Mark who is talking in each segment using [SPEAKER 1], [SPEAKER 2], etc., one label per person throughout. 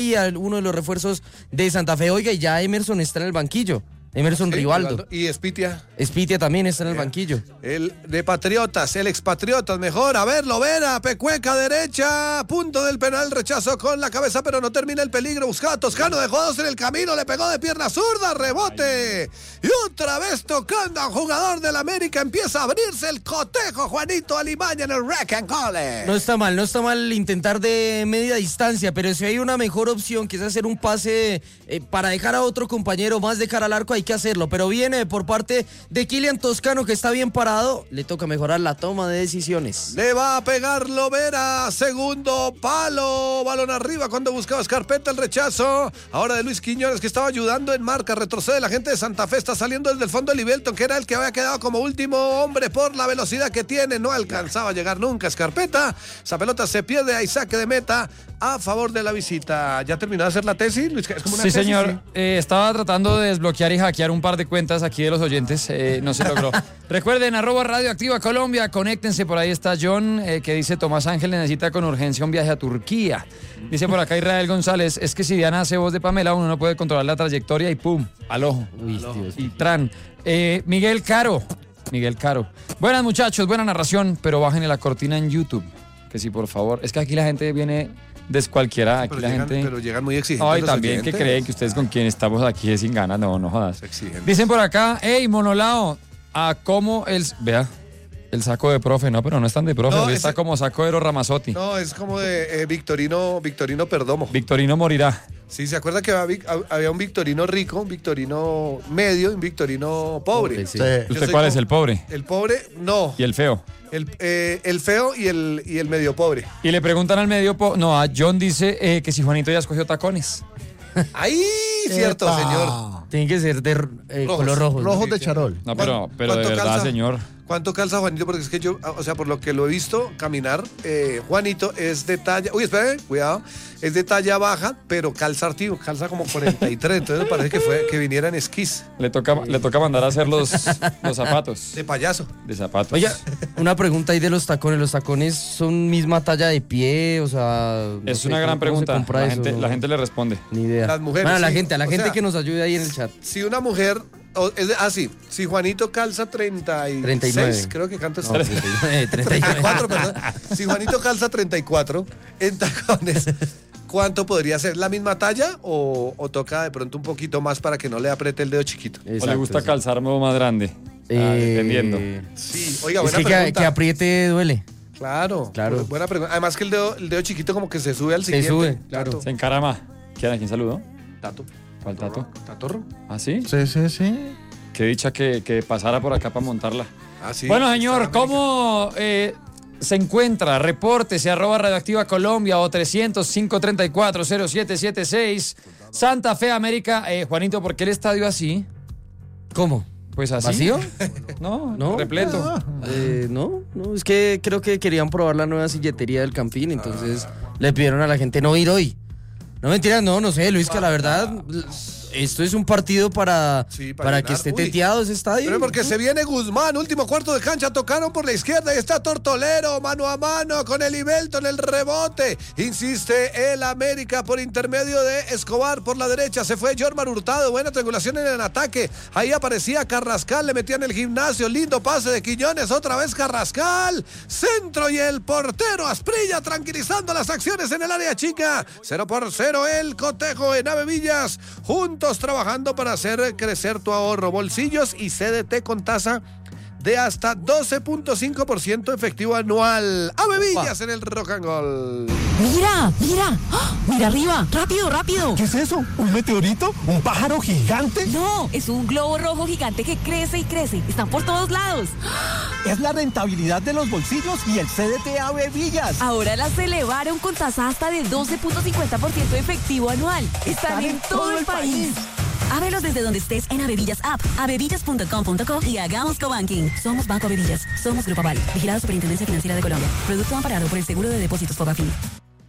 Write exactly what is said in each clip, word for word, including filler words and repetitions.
[SPEAKER 1] uno de los refuerzos de Santa Fe. Oiga, y ya Emerson está en el banquillo. Emerson sí, Rivaldo. Rivaldo.
[SPEAKER 2] Y Espitia.
[SPEAKER 1] Espitia también está en el banquillo.
[SPEAKER 2] El de Patriotas, el expatriotas, mejor. A ver, Lovera, Pecueca derecha, punto del penal, rechazo con la cabeza, pero no termina el peligro. Buscaba Toscano, dejó dos en el camino, le pegó de pierna zurda, rebote. Y otra vez tocando a un jugador del América, empieza a abrirse el cotejo, Juanito Alimaña en el Rack and Cole.
[SPEAKER 1] No está mal, no está mal intentar de media distancia, pero si hay una mejor opción, que es hacer un pase eh, para dejar a otro compañero más de cara al arco, hay que hacerlo, pero viene por parte de Kylian Toscano, que está bien parado, le toca mejorar la toma de decisiones.
[SPEAKER 2] Le va a pegar Lovera, segundo palo, balón arriba cuando buscaba Escarpeta, el rechazo, ahora de Luis Quiñones, que estaba ayudando en marca, retrocede la gente de Santa Fe, está saliendo desde el fondo Livelton, que era el que había quedado como último hombre por la velocidad que tiene, no alcanzaba a llegar nunca Escarpeta, esa pelota se pierde, hay saque de meta a favor de la visita. ¿Ya terminó de hacer la tesis, Luis? Es como una
[SPEAKER 3] sí,
[SPEAKER 2] tesis,
[SPEAKER 3] señor,
[SPEAKER 2] sí.
[SPEAKER 3] Eh, estaba tratando de desbloquear y hackear un par de cuentas aquí de los oyentes, eh, no se logró. Recuerden, arroba Radioactiva Colombia, conéctense, por ahí está John, eh, que dice: Tomás Ángel necesita con urgencia un viaje a Turquía. Dice por acá Israel González: es que si Diana hace voz de Pamela, uno no puede controlar la trayectoria y pum, al ojo.
[SPEAKER 1] Uy, Dios.
[SPEAKER 3] Y tran. Eh, Miguel Caro, Miguel Caro. Buenas muchachos, buena narración, pero bájenle la cortina en YouTube. Que sí, por favor. Es que aquí la gente viene descualquiera, aquí
[SPEAKER 2] pero
[SPEAKER 3] la
[SPEAKER 2] llegan,
[SPEAKER 3] gente...
[SPEAKER 2] Pero llegan muy exigentes.
[SPEAKER 3] Ay,
[SPEAKER 2] los
[SPEAKER 3] también
[SPEAKER 2] oyentes.
[SPEAKER 3] que creen que ustedes con quien estamos aquí es sin ganas, no, no jodas.
[SPEAKER 2] Exigentes.
[SPEAKER 3] Dicen por acá: hey, Monolao, a cómo el... Vea, el saco de profe, no, pero no es tan de profe,
[SPEAKER 2] No,
[SPEAKER 3] hoy
[SPEAKER 2] ese-
[SPEAKER 3] está como saco de Ero Ramazotti.
[SPEAKER 2] No, es como de eh, Victorino, Victorino Perdomo.
[SPEAKER 3] Victorino morirá.
[SPEAKER 2] Sí, ¿se acuerda que había, había un Victorino rico, un Victorino medio y un Victorino pobre?
[SPEAKER 1] Pobre, sí.
[SPEAKER 2] Yo
[SPEAKER 3] ¿Usted
[SPEAKER 2] soy
[SPEAKER 3] cuál es,
[SPEAKER 2] como-
[SPEAKER 3] el pobre?
[SPEAKER 2] El pobre, no.
[SPEAKER 3] Y el feo.
[SPEAKER 2] El, eh, el feo y el, y el medio pobre.
[SPEAKER 3] Y le preguntan al medio... Po no, a John dice eh, que si Juanito ya escogió tacones.
[SPEAKER 2] ¡Ahí! Cierto,
[SPEAKER 4] Epa.
[SPEAKER 2] señor.
[SPEAKER 1] Tienen que ser de eh,
[SPEAKER 2] Rojos.
[SPEAKER 1] color rojo.
[SPEAKER 4] Rojos de charol.
[SPEAKER 3] No, pero,
[SPEAKER 2] ¿Cuán-
[SPEAKER 3] pero de
[SPEAKER 2] cuánto
[SPEAKER 3] verdad,
[SPEAKER 2] calza?
[SPEAKER 3] señor.
[SPEAKER 2] ¿Cuánto calza Juanito? Porque es que yo, o sea, por lo que lo he visto caminar, eh, Juanito es de talla... Uy, espere, cuidado. Es de talla baja, pero calza artivo. Calza como cuarenta y tres. Entonces me parece que fue que viniera en esquís.
[SPEAKER 3] Le toca, le toca mandar a hacer los, los zapatos.
[SPEAKER 2] De payaso.
[SPEAKER 3] De zapatos.
[SPEAKER 1] Oiga, una pregunta ahí de los tacones. ¿Los tacones son misma talla de pie? O sea... no
[SPEAKER 3] es
[SPEAKER 1] sé,
[SPEAKER 3] una
[SPEAKER 1] ¿cómo-
[SPEAKER 3] gran
[SPEAKER 1] cómo se
[SPEAKER 3] pregunta.
[SPEAKER 1] compra
[SPEAKER 3] La
[SPEAKER 1] eso?
[SPEAKER 3] gente, la gente le responde.
[SPEAKER 1] Ni idea.
[SPEAKER 2] Las mujeres,
[SPEAKER 1] Bueno, a la
[SPEAKER 2] sí.
[SPEAKER 1] gente, a la
[SPEAKER 2] O
[SPEAKER 1] gente
[SPEAKER 2] sea,
[SPEAKER 1] que nos ayude ahí en el chat.
[SPEAKER 2] Si una mujer... o- es de- ah, sí. Si Juanito calza treinta y seis,
[SPEAKER 1] treinta y nueve.
[SPEAKER 2] creo que canta...
[SPEAKER 1] No, treinta y nueve, treinta y nueve.
[SPEAKER 2] treinta y cuatro, perdón. Si Juanito calza treinta y cuatro en tacones, ¿cuánto podría ser? ¿La misma talla o, o toca de pronto un poquito más para que no le apriete el dedo chiquito?
[SPEAKER 3] o le
[SPEAKER 1] Exacto,
[SPEAKER 3] gusta
[SPEAKER 1] sí.
[SPEAKER 3] calzar más grande. Ah,
[SPEAKER 1] Eh,
[SPEAKER 3] dependiendo.
[SPEAKER 2] Sí, oiga,
[SPEAKER 1] Es
[SPEAKER 2] buena
[SPEAKER 1] que, que,
[SPEAKER 2] pregunta.
[SPEAKER 1] que apriete duele.
[SPEAKER 2] Claro,
[SPEAKER 1] Claro.
[SPEAKER 2] bu- buena pregunta. Además que el dedo, el dedo chiquito como que se sube al
[SPEAKER 1] Se
[SPEAKER 2] siguiente.
[SPEAKER 1] sube, claro.
[SPEAKER 2] Tato.
[SPEAKER 3] Se encarama. ¿Quién, ¿A quién saludó?
[SPEAKER 2] Tato.
[SPEAKER 3] ¿Cuál tato?
[SPEAKER 2] ¿Tatorro?
[SPEAKER 3] ¿Ah, sí?
[SPEAKER 4] Sí, sí, sí.
[SPEAKER 3] Qué dicha que, que pasara por acá para montarla.
[SPEAKER 2] Ah, sí.
[SPEAKER 3] Bueno, señor,
[SPEAKER 2] Está
[SPEAKER 3] ¿cómo eh, se encuentra? Repórtese, arroba Radioactiva Colombia o trescientos, cinco treinta y cuatro, cero siete siete seis. Santa Fe, América. Eh, Juanito, ¿por qué el estadio así?
[SPEAKER 1] ¿Cómo?
[SPEAKER 3] Pues así.
[SPEAKER 1] ¿Vacío?
[SPEAKER 3] No,
[SPEAKER 1] No.
[SPEAKER 3] repleto.
[SPEAKER 1] Eh, no, no, es que creo que querían probar la nueva silletería del Campín, entonces le pidieron a la gente no ir hoy. No mentiras, no, no sé, Luis, que la verdad, esto es un partido para,
[SPEAKER 2] Sí,
[SPEAKER 1] para,
[SPEAKER 2] para
[SPEAKER 1] que
[SPEAKER 2] llenar.
[SPEAKER 1] esté
[SPEAKER 2] Uy.
[SPEAKER 1] teteado ese estadio.
[SPEAKER 2] Pero porque se viene Guzmán, último cuarto de cancha, tocaron por la izquierda y está Tortolero, mano a mano con el Ibelton, el rebote. Insiste el América por intermedio de Escobar por la derecha. Se fue Jorman Hurtado, buena triangulación en el ataque. Ahí aparecía Carrascal, le metían el gimnasio, lindo pase de Quiñones, otra vez Carrascal. Centro y el portero Asprilla tranquilizando las acciones en el área chica. Cero por cero el cotejo en Ave Villas. Juntos trabajando para hacer crecer tu ahorro. Bolsillos y C D T con tasa de hasta doce punto cinco por ciento efectivo anual. Ave Villas en el Rock and Roll.
[SPEAKER 5] Mira, mira, ¡ah! Mira arriba, rápido, rápido.
[SPEAKER 6] ¿Qué es eso? ¿Un meteorito? ¿Un pájaro gigante?
[SPEAKER 5] No, es un globo rojo gigante que crece y crece. Están por todos lados.
[SPEAKER 6] Es la rentabilidad de los bolsillos y el C D T Ave Villas.
[SPEAKER 5] Ahora las elevaron con tasa hasta de doce punto cincuenta por ciento efectivo anual. Están en todo el país. Ábrelos desde donde estés en Avevillas App, avevillas punto com punto co y hagamos cobanking. Somos Banco Avevillas, somos Grupo Aval, vigilado Superintendencia Financiera de Colombia. Producto amparado por el Seguro de Depósitos Fogafín.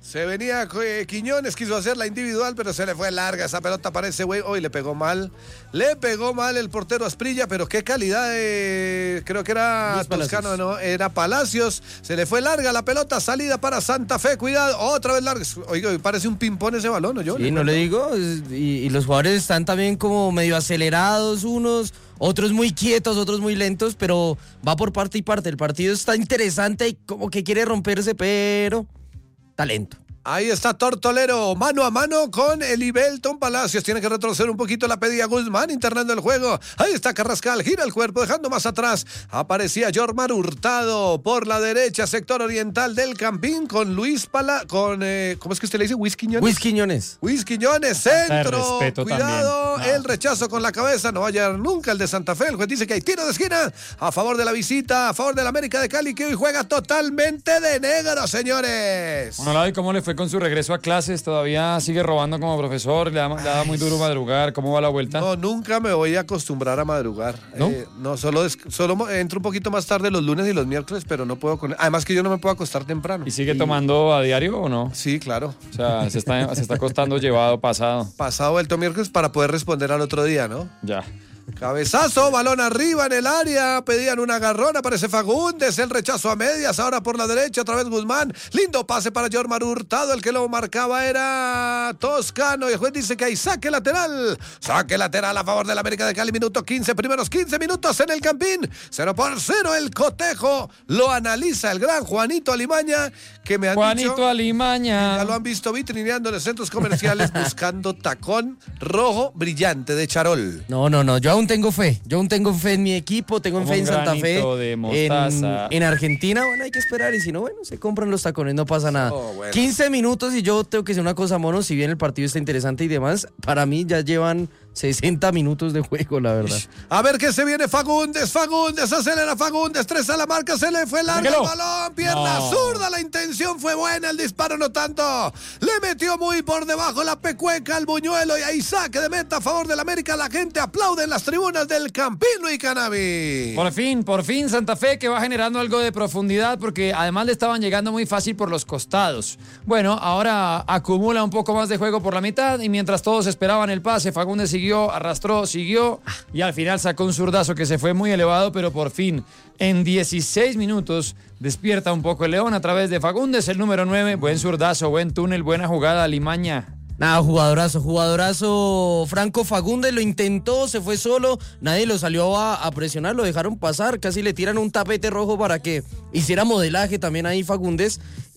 [SPEAKER 2] Se venía eh, Quiñones, quiso hacer la individual, pero se le fue larga esa pelota para ese güey. Hoy le pegó mal. Le pegó mal el portero Asprilla, pero qué calidad de... Creo que era Toscano, no, era Palacios. Se le fue larga la pelota, salida para Santa Fe. Cuidado, otra vez larga. Oiga, parece un ping-pong ese balón, ¿no? Yo,
[SPEAKER 1] sí, no le digo. Y, y los jugadores están también como medio acelerados unos, otros muy quietos, otros muy lentos, pero va por parte y parte. El partido está interesante y como que quiere romperse, pero... talento.
[SPEAKER 2] Ahí está Tortolero, mano a mano con Elibelton Palacios. Tiene que retroceder un poquito, la pedía Guzmán, internando el juego. Ahí está Carrascal, gira el cuerpo, dejando más atrás. Aparecía Jormar Hurtado por la derecha, sector oriental del Campín, con Luis Pala... con, eh, ¿cómo es que usted le dice? ¿Luis Quiñones?
[SPEAKER 1] Luis Quiñones.
[SPEAKER 2] Luis Quiñones, centro. Cuidado,
[SPEAKER 3] también.
[SPEAKER 2] el rechazo con la cabeza. No va a llegar nunca el de Santa Fe. El juez dice que hay tiro de esquina a favor de la visita, a favor del América de Cali, que hoy juega totalmente de negro, señores.
[SPEAKER 3] Bueno, Lavi, ¿cómo le fue con su regreso a clases? ¿Todavía sigue robando como profesor? ¿Le da, le da muy duro madrugar? ¿Cómo va la vuelta?
[SPEAKER 2] No, nunca me voy a acostumbrar a madrugar.
[SPEAKER 3] ¿No?
[SPEAKER 2] Eh, no, solo, des- solo entro un poquito más tarde los lunes y los miércoles, pero no puedo con... Además que yo no me puedo acostar temprano.
[SPEAKER 3] ¿Y sigue tomando a diario o no?
[SPEAKER 2] Sí, claro.
[SPEAKER 3] O sea, se está, se está acostando llevado, pasado.
[SPEAKER 2] Pasado vuelto miércoles para poder responder al otro día, ¿no?
[SPEAKER 3] Ya.
[SPEAKER 2] Cabezazo, balón arriba en el área, pedían un agarrón, aparece Fagundes, el rechazo a medias, ahora por la derecha, otra vez Guzmán, lindo pase para Jormar Hurtado, el que lo marcaba era Toscano, y el juez dice que hay saque lateral, saque lateral a favor del América de Cali, minuto quince, primeros quince minutos en el Campín, cero por cero el cotejo, lo analiza el gran Juanito Alimaña, que me han
[SPEAKER 3] Juanito
[SPEAKER 2] dicho,
[SPEAKER 3] Alimaña.
[SPEAKER 2] ya lo han visto vitrineando en los centros comerciales buscando tacón rojo brillante de charol.
[SPEAKER 1] No, no, no, yo aún tengo fe, yo aún tengo fe en mi equipo, tengo
[SPEAKER 3] Como
[SPEAKER 1] fe en
[SPEAKER 3] un
[SPEAKER 1] Santa Fe,
[SPEAKER 3] granito de
[SPEAKER 1] en,
[SPEAKER 3] mostaza.
[SPEAKER 1] en Argentina, bueno, hay que esperar y si no, bueno, se compran los tacones, no pasa nada.
[SPEAKER 2] Oh, bueno.
[SPEAKER 1] quince minutos y yo tengo que decir una cosa, mono, si bien el partido está interesante y demás, para mí ya llevan sesenta minutos de juego, la verdad.
[SPEAKER 2] A ver qué se viene Fagundes, Fagundes, acelera Fagundes, tres a la marca, se le fue largo el
[SPEAKER 3] Sáquelo.
[SPEAKER 2] balón, pierna
[SPEAKER 3] No.
[SPEAKER 2] zurda, la intención fue buena, el disparo no tanto, le metió muy por debajo la pecueca al buñuelo y ahí saque de meta a favor del América, la gente aplaude en las tribunas del Campino y Cannabis.
[SPEAKER 3] Por fin, por fin Santa Fe, que va generando algo de profundidad porque además le estaban llegando muy fácil por los costados. Bueno, ahora acumula un poco más de juego por la mitad y mientras todos esperaban el pase, Fagundes siguió, arrastró, siguió y al final sacó un zurdazo que se fue muy elevado, pero por fin en dieciséis minutos despierta un poco el León a través de Fagundes, el número nueve. Buen zurdazo, buen túnel, buena jugada, Alimaña.
[SPEAKER 1] Nada, jugadorazo, jugadorazo. Franco Fagundes lo intentó, se fue solo, nadie lo salió a, a presionar, lo dejaron pasar, casi le tiran un tapete rojo para que hiciera modelaje también ahí Fagundes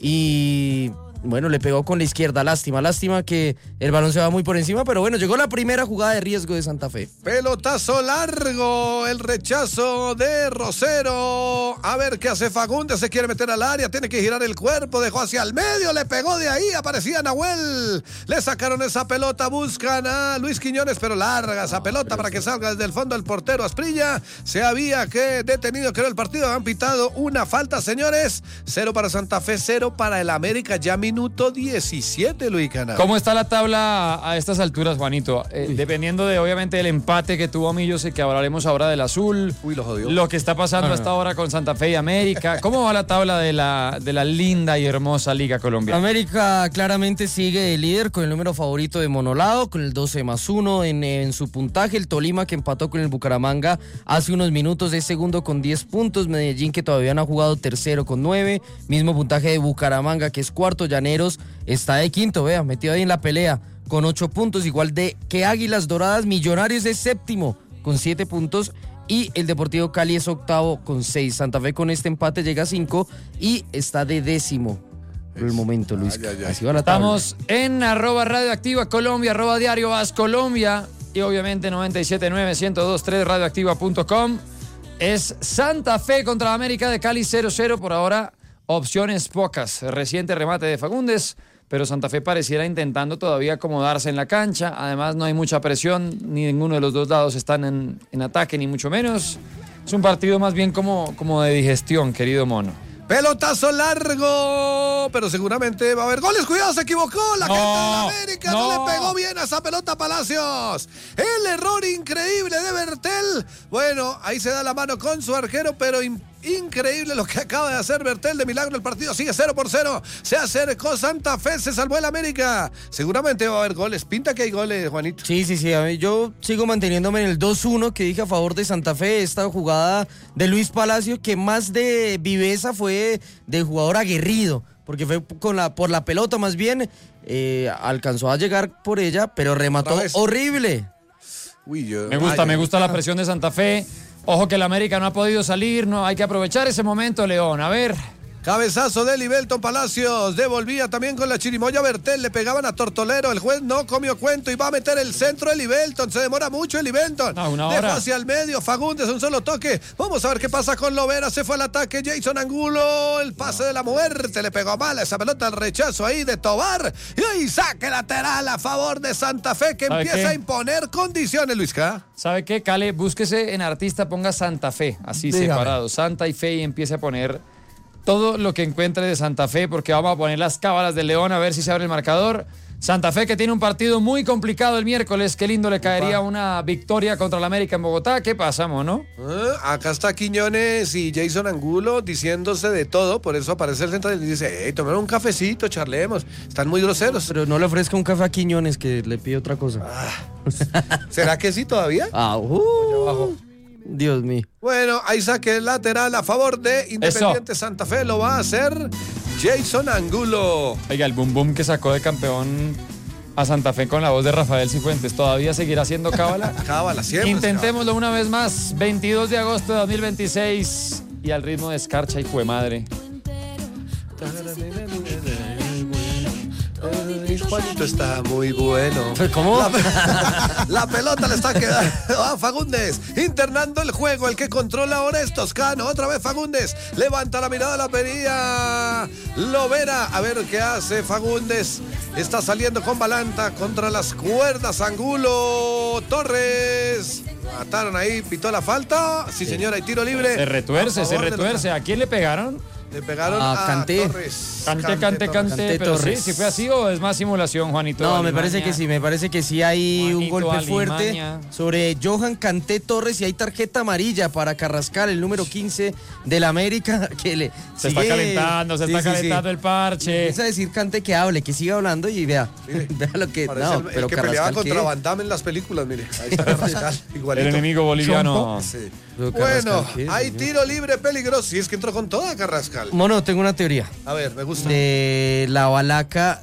[SPEAKER 1] y... bueno, le pegó con la izquierda, lástima, lástima que el balón se va muy por encima, pero bueno, llegó la primera jugada de riesgo de Santa Fe.
[SPEAKER 2] Pelotazo largo, el rechazo de Rosero. A ver qué hace Fagundes, se quiere meter al área, tiene que girar el cuerpo, dejó hacia el medio, le pegó de ahí, aparecía Nahuel. Le sacaron esa pelota, buscan a Luis Quiñones, pero larga esa pelota para que salga desde el fondo el portero Asprilla. Se había que detenido, creo, el partido, han pitado una falta, señores. Cero para Santa Fe, cero para el América, ya minuto diecisiete, Luis Canal.
[SPEAKER 3] ¿Cómo está la tabla a estas alturas, Juanito? Eh, dependiendo de, obviamente, del empate que tuvo Millo, sé que hablaremos ahora del azul.
[SPEAKER 2] Uy, lo jodió.
[SPEAKER 3] Lo que está pasando hasta ahora con Santa Fe y América. ¿Cómo va la tabla de la, de la linda y hermosa Liga Colombiana?
[SPEAKER 1] América claramente sigue de líder con el número favorito de Monolado, con el doce más uno en, en su puntaje. El Tolima, que empató con el Bucaramanga hace unos minutos, es segundo con diez puntos. Medellín, que todavía no ha jugado, tercero con nueve. Mismo puntaje de Bucaramanga, que es cuarto. Llaneros está de quinto, vea, metido ahí en la pelea con ocho puntos, igual de que Águilas Doradas. Millonarios es séptimo con siete puntos y el Deportivo Cali es octavo con seis. Santa Fe con este empate llega a cinco y está de décimo por el momento, Luis.
[SPEAKER 2] Ay, ay, ay.
[SPEAKER 1] Así va la tabla.
[SPEAKER 3] Estamos en arroba radioactiva Colombia, arroba diario As Colombia y obviamente noventa y siete punto nueve, ciento dos punto tres radioactiva punto com. Es Santa Fe contra América de Cali cero cero por ahora. Opciones pocas. Reciente remate de Fagundes, pero Santa Fe pareciera intentando todavía acomodarse en la cancha. Además, no hay mucha presión, ni ninguno de los dos lados están en, en ataque, ni mucho menos. Es un partido más bien como, como de digestión, querido mono.
[SPEAKER 2] Pelotazo largo, pero seguramente va a haber goles. Cuidado, se equivocó la
[SPEAKER 3] No,
[SPEAKER 2] gente de la América. No.
[SPEAKER 3] no.
[SPEAKER 2] le pegó bien a esa pelota a Palacios. El error increíble de Bertel. Bueno, ahí se da la mano con su arquero, pero in- Increíble lo que acaba de hacer Bertel, de milagro el partido sigue cero por cero. Se acercó Santa Fe, se salvó el América. Seguramente va a haber goles. Pinta que hay goles, Juanito.
[SPEAKER 1] Sí, sí, sí. A mí, yo sigo manteniéndome en el dos uno que dije a favor de Santa Fe. Esta jugada de Luis Palacio, que más de viveza fue de jugador aguerrido, porque fue con la, por la pelota más bien. Eh, alcanzó a llegar por ella, pero remató horrible.
[SPEAKER 2] Uy, yo,
[SPEAKER 3] me gusta,
[SPEAKER 2] ay,
[SPEAKER 3] me gusta la presión de Santa Fe. Ojo que el América no ha podido salir, no hay que aprovechar ese momento, León. A ver.
[SPEAKER 2] Cabezazo de Libelton Palacios, devolvía también con la chirimoya Bertel, le pegaban a Tortolero, el juez no comió cuento y va a meter el centro de Libelton, se demora mucho el Libelton,
[SPEAKER 3] no, una
[SPEAKER 2] dejó
[SPEAKER 3] hora.
[SPEAKER 2] hacia el medio, Fagundes, un solo toque, vamos a ver qué pasa con Lovera, se fue al ataque, Jason Angulo, el pase de la muerte, le pegó mal esa pelota, el rechazo ahí de Tobar, y ahí saque lateral a favor de Santa Fe, que empieza
[SPEAKER 3] qué?
[SPEAKER 2] a imponer condiciones, Luisca.
[SPEAKER 3] ¿Sabe qué, Cale? Búsquese en artista, ponga Santa Fe, así
[SPEAKER 2] Dígame.
[SPEAKER 3] separado, Santa y Fe, y empiece a poner todo lo que encuentre de Santa Fe, porque vamos a poner las cábalas del León a ver si se abre el marcador. Santa Fe, que tiene un partido muy complicado el miércoles, qué lindo le caería una victoria contra el América en Bogotá. ¿Qué pasa, mono?
[SPEAKER 2] Ah, acá está Quiñones y Jason Angulo diciéndose de todo, por eso aparece el central y dice, hey, tomemos un cafecito, charlemos, están muy groseros.
[SPEAKER 1] Pero no le ofrezca un café a Quiñones, que le pide otra cosa.
[SPEAKER 2] ¿Será que sí todavía?
[SPEAKER 1] Ah, uh, Dios mío.
[SPEAKER 2] Bueno, ahí saque el lateral a favor de Independiente
[SPEAKER 3] Eso.
[SPEAKER 2] Santa Fe, lo va a hacer Jason Angulo.
[SPEAKER 3] Oiga, el boom boom que sacó de campeón a Santa Fe con la voz de Rafael Cifuentes, ¿todavía seguirá siendo cábala?
[SPEAKER 2] Cábala siempre.
[SPEAKER 3] Intentémoslo una vez más, veintidós de agosto de dos mil veintiséis, y al ritmo de escarcha y fuemadre.
[SPEAKER 2] Juanito está muy bueno.
[SPEAKER 1] ¿Cómo?
[SPEAKER 2] La, la pelota le está quedando a Fagundes, internando el juego. El que controla ahora es Toscano. Otra vez Fagundes, levanta la mirada a la perilla. Lovera, a ver qué hace Fagundes. Está saliendo con Balanta contra las cuerdas. Angulo, Torres. Mataron ahí, pitó la falta. Sí, señora, hay tiro libre.
[SPEAKER 3] Se retuerce,
[SPEAKER 2] A
[SPEAKER 3] se
[SPEAKER 2] favor de
[SPEAKER 3] retuerce. ¿A quién le pegaron?
[SPEAKER 2] Le pegaron
[SPEAKER 1] A
[SPEAKER 2] a,
[SPEAKER 1] Kanté.
[SPEAKER 2] Torres.
[SPEAKER 3] Cante, cante, cante,
[SPEAKER 1] Kanté
[SPEAKER 3] pero
[SPEAKER 1] Torres.
[SPEAKER 3] sí, si fue así o es más simulación, Juanito.
[SPEAKER 1] No, me
[SPEAKER 3] Alimaña.
[SPEAKER 1] parece que sí, me parece que sí hay un
[SPEAKER 3] Juanito
[SPEAKER 1] golpe fuerte
[SPEAKER 3] Alimaña.
[SPEAKER 1] sobre Johan Kanté Torres y hay tarjeta amarilla para Carrascal, el número quince del América, que le
[SPEAKER 3] Se
[SPEAKER 1] sigue-
[SPEAKER 3] está calentando, se
[SPEAKER 1] Sí,
[SPEAKER 3] está
[SPEAKER 1] sí, sí.
[SPEAKER 3] calentando el parche.
[SPEAKER 1] Empieza a decir Kanté que hable, que siga hablando y vea,
[SPEAKER 2] Mire,
[SPEAKER 1] vea lo que...
[SPEAKER 2] Parece
[SPEAKER 1] No,
[SPEAKER 2] el, el
[SPEAKER 1] pero
[SPEAKER 2] que peleaba
[SPEAKER 1] Carrascal,
[SPEAKER 2] contra
[SPEAKER 1] ¿qué?
[SPEAKER 2] Van Damme en las películas, mire. Ahí está Carrascal,
[SPEAKER 3] El
[SPEAKER 2] igualito.
[SPEAKER 3] enemigo boliviano.
[SPEAKER 2] Sí.
[SPEAKER 1] Pero
[SPEAKER 2] Bueno,
[SPEAKER 1] Carrascal, ¿qué?
[SPEAKER 2] hay tiro libre peligroso. Si es que entró con toda Carrascal.
[SPEAKER 1] Mono, tengo una teoría
[SPEAKER 2] A ver, me gusta.
[SPEAKER 1] de la balaca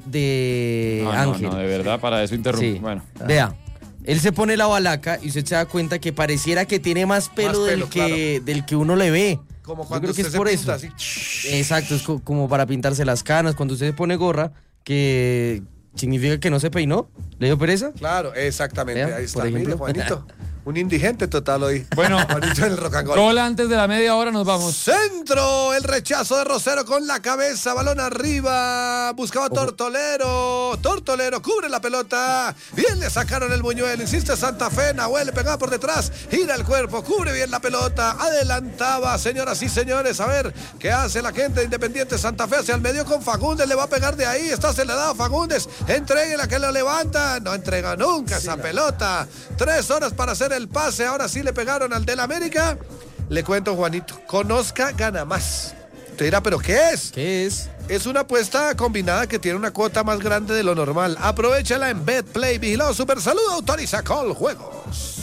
[SPEAKER 1] de
[SPEAKER 3] No, no,
[SPEAKER 1] Ángel.
[SPEAKER 3] no, de verdad, para eso interrumpo.
[SPEAKER 1] Sí.
[SPEAKER 3] Bueno.
[SPEAKER 1] Vea, él se pone la balaca y usted se da cuenta que pareciera que tiene más pelo,
[SPEAKER 2] Más
[SPEAKER 1] del,
[SPEAKER 2] pelo,
[SPEAKER 1] que, del que uno le ve.
[SPEAKER 2] Como
[SPEAKER 1] Yo
[SPEAKER 2] cuando
[SPEAKER 1] creo que
[SPEAKER 2] usted
[SPEAKER 1] es
[SPEAKER 2] se
[SPEAKER 1] por
[SPEAKER 2] pinta
[SPEAKER 1] eso.
[SPEAKER 2] así.
[SPEAKER 1] Exacto, es co- como para pintarse las canas. Cuando usted se pone gorra, que significa que no se peinó. ¿Le dio pereza?
[SPEAKER 2] Claro, exactamente.
[SPEAKER 1] Vea,
[SPEAKER 2] Ahí está,
[SPEAKER 1] por
[SPEAKER 2] mire,
[SPEAKER 1] ejemplo.
[SPEAKER 2] Juanito. Un indigente total hoy.
[SPEAKER 3] Bueno,
[SPEAKER 2] Juanito en el rock and roll.
[SPEAKER 3] gol antes de la media hora, nos vamos.
[SPEAKER 2] Centro, el rechazo de Rosero con la cabeza, balón arriba, buscaba Tortolero, Tortolero cubre la pelota, bien le sacaron el buñuelo, insiste Santa Fe, Nahuel le pegaba por detrás, gira el cuerpo, cubre bien la pelota, adelantaba, señoras y señores, a ver qué hace la gente de Independiente Santa Fe hacia el medio con Fagundes, le va a pegar de ahí, está acelerado Fagundes, entregue la que lo levanta, no entrega nunca esa pelota, tres horas para hacer el pase, ahora sí le pegaron al del América. Le cuento, Juanito, conozca gana más. Usted dirá, ¿pero qué es?
[SPEAKER 1] ¿Qué es?
[SPEAKER 2] Es una apuesta combinada que tiene una cuota más grande de lo normal. Aprovechala en BetPlay. Vigilado Super Salud, autoriza Call Juegos.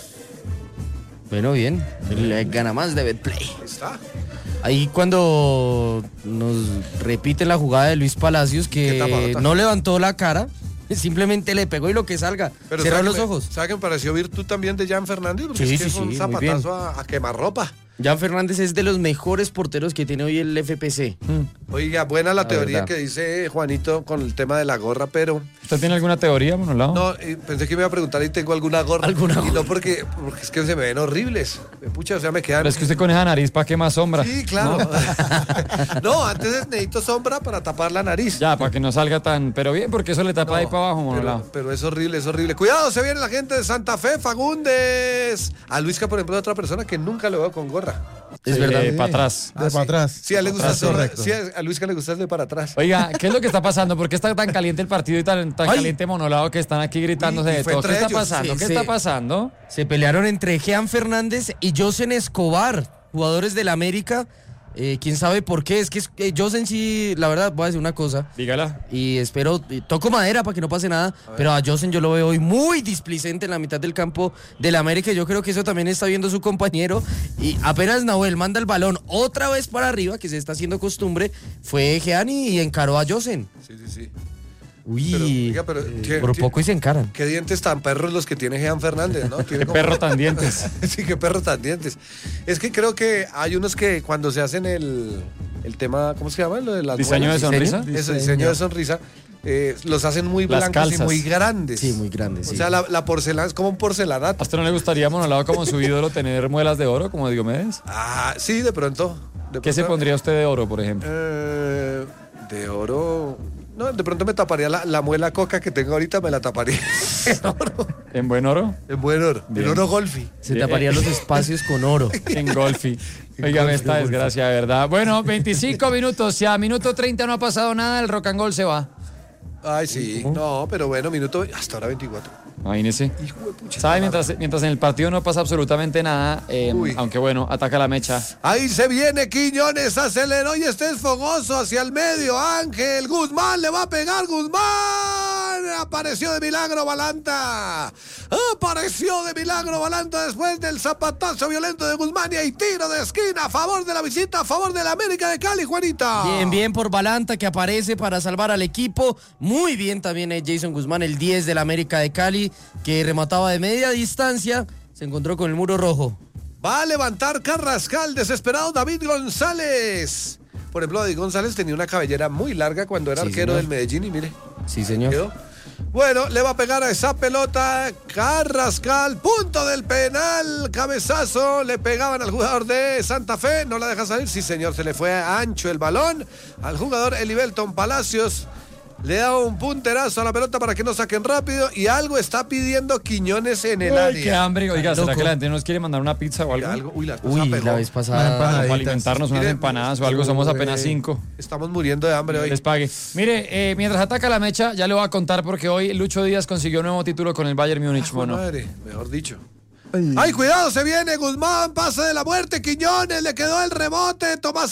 [SPEAKER 1] Bueno, bien. Le gana más de Betplay.
[SPEAKER 2] Ahí está.
[SPEAKER 1] Ahí cuando nos repite la jugada de Luis Palacios,
[SPEAKER 2] ¿Qué
[SPEAKER 1] que
[SPEAKER 2] tapadota?
[SPEAKER 1] no levantó la cara, simplemente le pegó y lo que salga.
[SPEAKER 2] Pero
[SPEAKER 1] Cerró
[SPEAKER 2] ¿sabe
[SPEAKER 1] los
[SPEAKER 2] que me-
[SPEAKER 1] ojos.
[SPEAKER 2] ¿Sabe que me pareció virtud también de Jan Fernández? Porque
[SPEAKER 1] Sí,
[SPEAKER 2] es que
[SPEAKER 1] sí,
[SPEAKER 2] es un
[SPEAKER 1] sí, muy
[SPEAKER 2] zapatazo a, a quemarropa.
[SPEAKER 1] Jan Fernández es de los mejores porteros que tiene hoy el F P C.
[SPEAKER 2] Oiga, buena la,
[SPEAKER 1] La
[SPEAKER 2] teoría
[SPEAKER 1] verdad.
[SPEAKER 2] que dice Juanito con el tema de la gorra, pero
[SPEAKER 3] ¿Usted tiene alguna teoría, Monolao?
[SPEAKER 2] no, eh, pensé que me iba a preguntar y tengo alguna gorra.
[SPEAKER 1] ¿Alguna
[SPEAKER 2] Y no
[SPEAKER 1] gorra?
[SPEAKER 2] porque, porque es que se me ven horribles. Pucha, o sea, me quedan...
[SPEAKER 3] Pero es que usted con esa nariz, ¿para qué más sombra?
[SPEAKER 2] Sí, claro. No, antes necesito sombra para tapar la nariz.
[SPEAKER 3] Ya, para que no salga tan... Pero bien, porque eso le tapa
[SPEAKER 2] No,
[SPEAKER 3] ahí para abajo, Monolao.
[SPEAKER 2] pero, pero es horrible, es horrible. Cuidado, se viene la gente de Santa Fe, Fagundes. A Luisca, por ejemplo, es otra persona que nunca lo veo con gorra.
[SPEAKER 1] Es
[SPEAKER 3] Sí,
[SPEAKER 1] verdad.
[SPEAKER 3] eh, para atrás.
[SPEAKER 2] Ah,
[SPEAKER 6] De
[SPEAKER 2] sí.
[SPEAKER 6] para atrás.
[SPEAKER 2] Sí, a, él le gusta
[SPEAKER 6] Atrás,
[SPEAKER 2] hacer-
[SPEAKER 6] correcto.
[SPEAKER 2] sí, a Luisca le gusta el de para atrás.
[SPEAKER 3] Oiga, ¿qué es lo que está pasando? ¿Por qué está tan caliente el partido y tan, tan
[SPEAKER 1] Ay.
[SPEAKER 3] caliente Monolao que están aquí gritándose
[SPEAKER 2] Y- y
[SPEAKER 3] de
[SPEAKER 2] fue
[SPEAKER 3] todo? ¿Qué
[SPEAKER 2] entre
[SPEAKER 3] está
[SPEAKER 2] ellos,
[SPEAKER 3] pasando?
[SPEAKER 1] sí,
[SPEAKER 3] ¿Qué
[SPEAKER 1] sí.
[SPEAKER 3] está pasando?
[SPEAKER 1] Se pelearon entre Jean Fernández y Josen Escobar. jugadores del América. Eh, quién sabe por qué, es que es, eh, Josen sí, la verdad, voy a decir una cosa.
[SPEAKER 3] Dígala.
[SPEAKER 1] Y espero, y toco madera para que no pase nada, a pero a Josen yo lo veo hoy muy displicente en la mitad del campo del América. Yo creo que eso también está viendo su compañero. Y apenas Nahuel manda el balón otra vez para arriba, que se está haciendo costumbre, fue Geani y encaró a Josen.
[SPEAKER 2] Sí, sí, sí.
[SPEAKER 1] Uy,
[SPEAKER 2] pero, oiga, pero,
[SPEAKER 1] eh,
[SPEAKER 2] ¿qué,
[SPEAKER 1] por
[SPEAKER 2] qué,
[SPEAKER 1] poco y se encaran.
[SPEAKER 2] Qué dientes tan perros los que tiene Jean Fernández, ¿no? Tiene
[SPEAKER 3] Qué
[SPEAKER 2] como...
[SPEAKER 3] perro tan dientes.
[SPEAKER 2] Sí, qué perro tan dientes. Es que creo que hay unos que cuando se hacen el, el tema, ¿cómo se llama? Lo de las
[SPEAKER 3] ¿Diseño de
[SPEAKER 2] muelas.
[SPEAKER 3] sonrisa?
[SPEAKER 2] Eso, diseño de sonrisa. Eh, los hacen muy
[SPEAKER 3] Las
[SPEAKER 2] blancos
[SPEAKER 3] calzas.
[SPEAKER 2] y muy grandes.
[SPEAKER 1] Sí, muy grandes.
[SPEAKER 2] O
[SPEAKER 1] sí.
[SPEAKER 2] sea, la, la porcelana es como un porcelanato.
[SPEAKER 3] ¿A usted no le gustaría, monolado, como su ídolo, tener muelas de oro, como Diomedes?
[SPEAKER 2] Ah, sí, de pronto. De
[SPEAKER 3] ¿Qué se
[SPEAKER 2] pronto,
[SPEAKER 3] pondría usted de oro, por ejemplo?
[SPEAKER 2] Eh, de oro. No, de pronto me taparía la, la muela coca que tengo ahorita, me la taparía en oro.
[SPEAKER 3] ¿En buen oro?
[SPEAKER 2] En buen oro.
[SPEAKER 3] Bien.
[SPEAKER 2] En oro golfi.
[SPEAKER 1] Se
[SPEAKER 3] Bien.
[SPEAKER 1] taparían los espacios con oro.
[SPEAKER 3] En golfi. Oiga, esta desgracia, de verdad. Bueno, veinticinco minutos. Si a minuto treinta no ha pasado nada, el rock and roll se va.
[SPEAKER 2] Ay, sí. No, pero bueno, minuto. Hasta ahora veinticuatro.
[SPEAKER 3] Imagínese.
[SPEAKER 2] Hijo de pucha.
[SPEAKER 3] ¿Sabe? Mientras, mientras en el partido no pasa absolutamente nada, eh,
[SPEAKER 2] Uy.
[SPEAKER 3] aunque bueno, ataca la mecha.
[SPEAKER 2] Ahí se viene Quiñones, aceleró y este es fogoso hacia el medio. Ángel Guzmán le va a pegar. Guzmán apareció de milagro Balanta. Apareció de milagro Balanta después del zapatazo violento de Guzmán y hay tiro de esquina a favor de la visita, a favor de la América de Cali, Juanita.
[SPEAKER 1] Bien, bien por Balanta que aparece para salvar al equipo. Muy bien también es Jason Guzmán, el diez de la América de Cali, que remataba de media distancia. Se encontró con el muro rojo.
[SPEAKER 2] Va a levantar Carrascal, desesperado David González. Por ejemplo, David González tenía una cabellera muy larga cuando era
[SPEAKER 1] Sí,
[SPEAKER 2] arquero
[SPEAKER 1] señor.
[SPEAKER 2] del Medellín y mire.
[SPEAKER 1] Sí, señor.
[SPEAKER 2] ¿Quedó? Bueno, le va a pegar a esa pelota Carrascal, punto del penal, cabezazo, le pegaban al jugador de Santa Fe, no la deja salir, sí señor, se le fue ancho el balón al jugador Elibelton Palacios, le da un punterazo a la pelota para que no saquen rápido y algo está pidiendo Quiñones en el
[SPEAKER 3] Ay, qué
[SPEAKER 2] área.
[SPEAKER 3] hambre. Oiga, ¿será
[SPEAKER 1] Loco.
[SPEAKER 3] que la gente nos quiere mandar una pizza o
[SPEAKER 2] Uy,
[SPEAKER 3] algo?
[SPEAKER 2] algo- uy, la cosa
[SPEAKER 1] Uy,
[SPEAKER 2] pegó.
[SPEAKER 1] la vez pasada.
[SPEAKER 3] Como para alimentarnos unas
[SPEAKER 2] Mire,
[SPEAKER 3] empanadas o algo, somos apenas cinco.
[SPEAKER 2] Estamos muriendo de hambre hoy.
[SPEAKER 3] Les pague. Mire, eh, mientras ataca la mecha, ya le voy a contar porque hoy Lucho Díaz consiguió un nuevo título con el Bayern Múnich, mono.
[SPEAKER 2] Madre, mejor dicho. ¡Ay, cuidado! Se viene Guzmán, pase de la muerte, Quiñones, le quedó el rebote, Tomás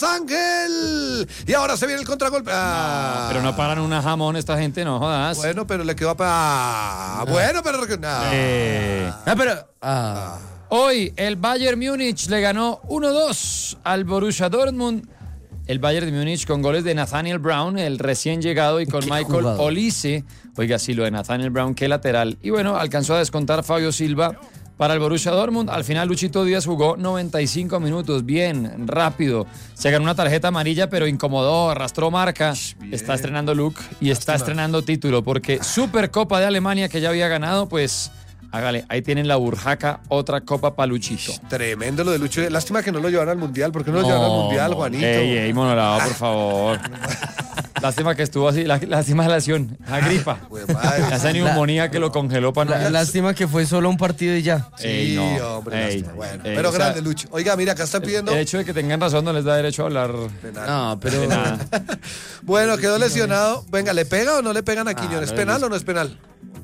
[SPEAKER 2] Ángel. Y ahora se viene el contragolpe. Ah.
[SPEAKER 3] Pero no paran una jamón esta gente, no jodas.
[SPEAKER 2] Bueno, pero le quedó a... Ah, bueno, pero... No.
[SPEAKER 3] Eh,
[SPEAKER 1] Ah, pero. Ah.
[SPEAKER 3] Hoy el Bayern Múnich le ganó uno dos al Borussia Dortmund. El Bayern de Múnich con goles de Nathaniel Brown, el recién llegado, y con
[SPEAKER 1] Qué
[SPEAKER 3] Michael
[SPEAKER 1] jugador.
[SPEAKER 3] Olise. Oiga, sí, lo de Nathaniel Brown, qué lateral. Y bueno, alcanzó a descontar Fabio Silva para el Borussia Dortmund. Al final Luchito Díaz jugó noventa y cinco minutos, bien, rápido. Se ganó una tarjeta amarilla, pero incomodó, arrastró marca. Está estrenando look y está estrenando título, porque Supercopa de Alemania que ya había ganado, pues hágale, ahí tienen la burjaca, otra copa para Luchito.
[SPEAKER 2] Tremendo lo de Lucho. Lástima que no lo llevaron al Mundial. ¿Por qué no lo llevaron al Mundial, Juanito?
[SPEAKER 3] Ey, ey, monolado, por favor. Lástima que estuvo así, lá- lástima de la lesión, la gripa.
[SPEAKER 2] Güey, madre.
[SPEAKER 3] Esa neumonía que lo congeló para
[SPEAKER 1] La-
[SPEAKER 3] no...
[SPEAKER 1] lástima que fue solo un partido y ya.
[SPEAKER 3] Ey,
[SPEAKER 2] Sí,
[SPEAKER 3] no.
[SPEAKER 2] hombre,
[SPEAKER 3] Ey,
[SPEAKER 2] lástima. Bueno,
[SPEAKER 3] ey,
[SPEAKER 2] pero
[SPEAKER 3] o sea,
[SPEAKER 2] grande, Lucho. Oiga, mira, acá están pidiendo...
[SPEAKER 3] El hecho de que tengan razón no les da derecho a hablar
[SPEAKER 2] penal.
[SPEAKER 1] No, pero.
[SPEAKER 3] de nada.
[SPEAKER 2] Bueno, quedó lesionado. Venga, ¿le pega o no le pegan a Quiñones?
[SPEAKER 1] lo de
[SPEAKER 2] ¿Penal
[SPEAKER 1] Luis-
[SPEAKER 2] o no es penal?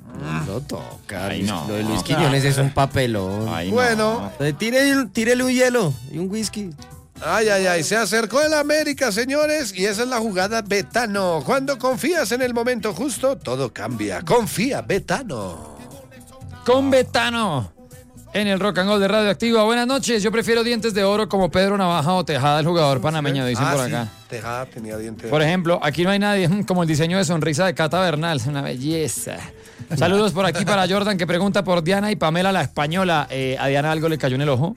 [SPEAKER 1] Lo toca.
[SPEAKER 3] Ay,
[SPEAKER 1] Luis-
[SPEAKER 3] no.
[SPEAKER 1] Lo de Luis Quiñones es un papelón.
[SPEAKER 3] Ay, no.
[SPEAKER 2] Bueno.
[SPEAKER 1] Eh, tire- Tírele un hielo y un whisky.
[SPEAKER 2] Ay, ay, ay, se acercó el América, señores, y esa es la jugada Betano. Cuando confías en el momento justo, todo cambia. Confía, Betano.
[SPEAKER 3] Con Betano en el Rock and Roll de Radioactiva. Buenas noches, yo prefiero dientes de oro como Pedro Navaja o Tejada, el jugador panameño, dicen
[SPEAKER 2] Ah,
[SPEAKER 3] por
[SPEAKER 2] sí,
[SPEAKER 3] acá.
[SPEAKER 2] Tejada tenía diente.
[SPEAKER 3] Por ejemplo, aquí no hay nadie mm, como el diseño de sonrisa de Cata Bernal, es una belleza. Saludos por aquí para Jordan que pregunta por Diana y Pamela la española. Eh, a Diana algo le cayó en el ojo